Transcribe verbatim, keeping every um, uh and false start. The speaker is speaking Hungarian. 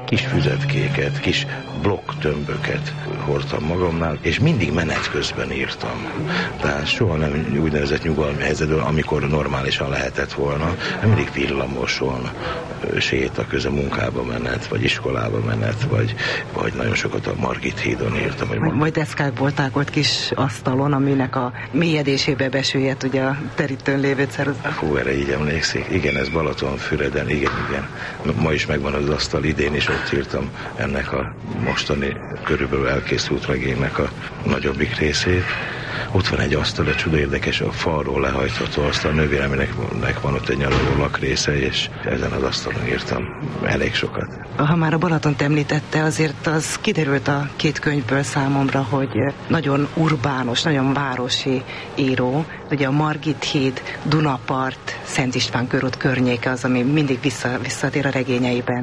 kis füzetkéket, kis blokktömböket hordtam magamnál, és mindig menet közben írtam. Tehát soha nem úgynevezett nyugalmi helyzetben, amikor normálisan lehetett volna, mindig villamoson, séta közben munkába menet, vagy iskolába menet, vagy, vagy nagyon sokat a Margit hídon írtam. Vagy, vagy deszkákból tágolt kis asztalon, aminek a mélyedésébe besüllyedt ugye a terítőn lévő ceruza. Hú, erre így emlékszik. Igen, ez Balatonfüreden, igen, igen. Ma is megvan az asztal, idén is ott írtam ennek a mostani körülbelül elkészült regénynek a nagyobbik részét. Ott van egy asztal, egy csuda érdekes, a falról lehajtható asztal, nővéremnek van ott egy nyaraló lakrésze, és ezen az asztalon írtam elég sokat. Ha már a Balatont említette, azért az kiderült a két könyvből számomra, hogy nagyon urbános, nagyon városi író. Ugye a Margit híd, Dunapart, Szent István körút környéke az, ami mindig vissza, visszatér a regényeiben.